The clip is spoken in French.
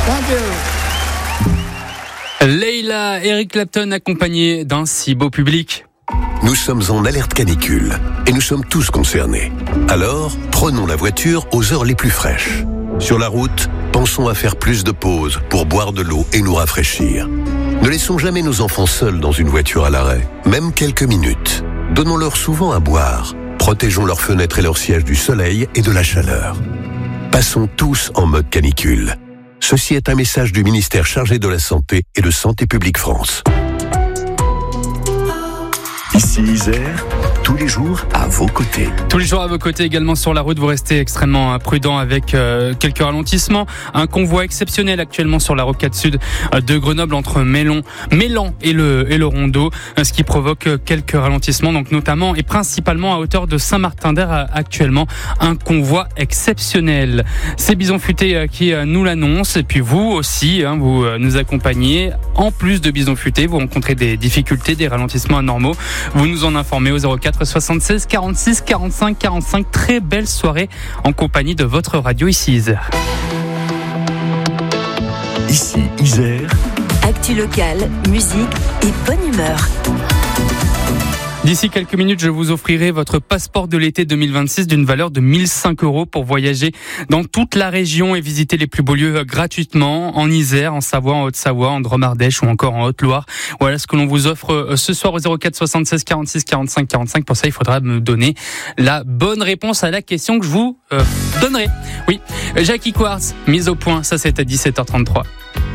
Thank you. Leïla, Eric Clapton accompagné d'un si beau public. Nous sommes en alerte canicule et nous sommes tous concernés. Alors, prenons la voiture aux heures les plus fraîches. Sur la route, pensons à faire plus de pauses pour boire de l'eau et nous rafraîchir. Ne laissons jamais nos enfants seuls dans une voiture à l'arrêt, même quelques minutes. Donnons-leur souvent à boire. Protégeons leurs fenêtres et leurs sièges du soleil et de la chaleur. Passons tous en mode canicule. Ceci est un message du ministère chargé de la Santé et de Santé publique France. Ici Isère, tous les jours à vos côtés. Tous les jours à vos côtés également sur la route, vous restez extrêmement prudents avec quelques ralentissements. Un convoi exceptionnel actuellement sur la rocade sud de Grenoble entre Mélan et le Rondeau, ce qui provoque quelques ralentissements, donc notamment et principalement à hauteur de Saint-Martin-d'Air actuellement, un convoi exceptionnel. C'est Bison Futé qui nous l'annonce, et puis vous aussi, vous nous accompagnez. En plus de Bison Futé, vous rencontrez des difficultés, des ralentissements anormaux. Vous nous en informez au 04 76 46 45 45. Très belle soirée en compagnie de votre radio ici Isère. Ici Isère. Actu locale, musique et bonne humeur. D'ici quelques minutes, je vous offrirai votre passeport de l'été 2026 d'une valeur de 1 005 € pour voyager dans toute la région et visiter les plus beaux lieux gratuitement en Isère, en Savoie, en Haute-Savoie, en Drôme-Ardèche ou encore en Haute-Loire. Voilà ce que l'on vous offre ce soir au 04 76 46 45 45. Pour ça, il faudra me donner la bonne réponse à la question que je vous donnerai. Oui, Jackie Quartz, mise au point, ça c'est à 17h33.